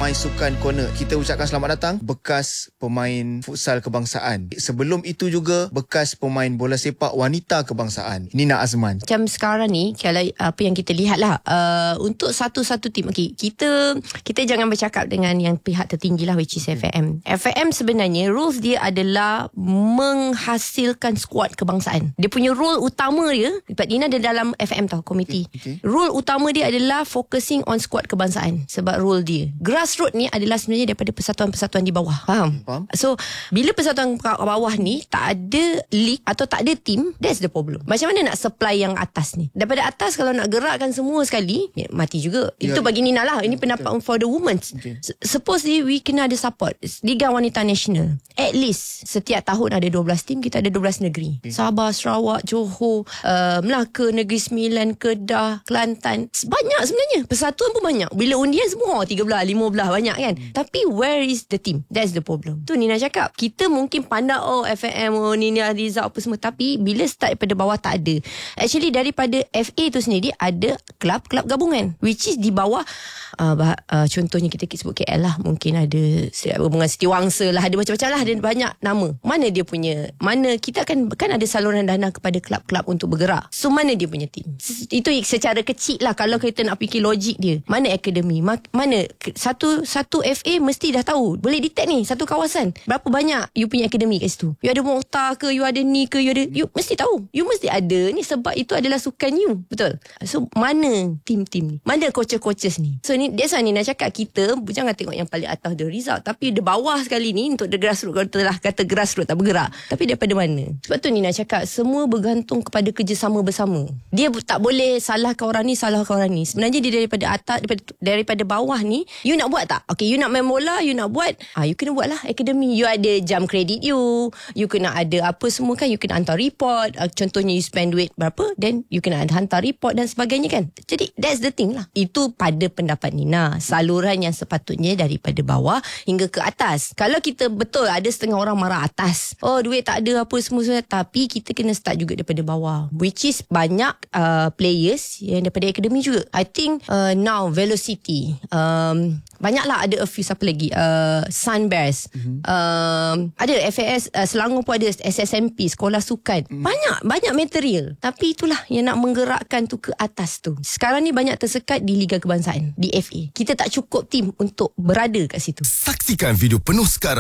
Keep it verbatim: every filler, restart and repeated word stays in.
My Sukan Corner. Kita ucapkan selamat datang bekas pemain futsal kebangsaan. Sebelum itu juga bekas pemain bola sepak wanita kebangsaan, Nina Azman. Macam sekarang ni, kalau apa yang kita lihat lah, uh, untuk satu-satu tim, okay, kita kita jangan bercakap dengan yang pihak tertinggi lah, which is F M. F M sebenarnya rules dia adalah menghasilkan skuad kebangsaan. Dia punya role utama dia, Nina ada dalam F M tau, komiti. Okay. Okay. Role utama dia adalah focusing on skuad kebangsaan. Sebab role dia grassroots ni adalah sebenarnya daripada persatuan-persatuan di bawah. Faham? Faham. So bila persatuan bawah ni tak ada league atau tak ada team, that's the problem. Macam mana nak supply yang atas ni? Daripada atas kalau nak gerakkan semua sekali, ya, mati juga. Ya. Itu bagi Nina lah. Ini pendapat okay. for the women. Okay. Supposedly we kena ada support. Liga Wanita Nasional, at least setiap tahun ada dua belas tim. Kita ada dua belas negeri. Okay. Sabah, Sarawak, Johor, uh, Melaka, Negeri Sembilan, Kedah, Kelantan. Banyak sebenarnya. Persatuan pun banyak. Bila undian semua tiga belas, lima belas banyak kan. Hmm. Tapi where is the team? That's the problem. Tu Nina cakap. Kita mungkin pandang oh F M, oh Nina Rizal apa semua. Tapi bila start daripada bawah tak ada. Actually daripada F A tu sendiri ada kelab-kelab gabungan. Which is di bawah uh, bah, uh, contohnya kita sebut K L lah. Mungkin ada gabungan Setiawangsa lah. Ada macam-macam lah. Ada banyak nama. Mana dia punya, mana kita kan kan ada saluran dana kepada kelab-kelab untuk bergerak. So mana dia punya team? Itu secara kecil lah. Kalau kita nak fikir logik dia. Mana akademi? Mana satu satu F A mesti dah tahu. Boleh detect ni satu kawasan berapa banyak you punya akademi kat situ. You ada Mokhtar ke, you ada ni ke, you ada, you mesti tahu. You mesti ada ni sebab itu adalah sukan you. Betul. So mana tim-tim ni? Mana coaches-coaches ni? So ni that's why ni nak cakap, kita jangan tengok yang paling atas the result, tapi di bawah sekali ni untuk the grassroots. Kalau telah kata grassroots tak bergerak, tapi daripada mana? Sebab tu ni nak cakap semua bergantung kepada kerjasama bersama. Dia tak boleh salahkan orang ni, salahkan orang ni. Sebenarnya dia daripada atas, daripada, daripada bawah ni, you nak buat tak? Okay, you nak main bola, you nak buat, ah, you kena buat lah akademi. You ada jam kredit you, you kena ada apa semua kan, you kena hantar report. Uh, contohnya you spend duit berapa, then you kena hantar report dan sebagainya kan. Jadi that's the thing lah. Itu pada pendapat Nina, saluran yang sepatutnya daripada bawah hingga ke atas. Kalau kita betul ada setengah orang marah atas, oh duit tak ada apa semua-semua, tapi kita kena start juga daripada bawah, which is banyak uh, players yang daripada akademi juga. I think uh, now Velocity, um, banyaklah, ada a few, siapa lagi, uh, Sunbears, mm-hmm. um, ada F A S, uh, Selangor pun ada S S M P, Sekolah Sukan, mm. banyak banyak material. Tapi itulah yang nak menggerakkan tu ke atas tu. Sekarang ni banyak tersekat di Liga Kebangsaan, di F A. Kita tak cukup tim untuk berada kat situ. Saksikan video penuh sekarang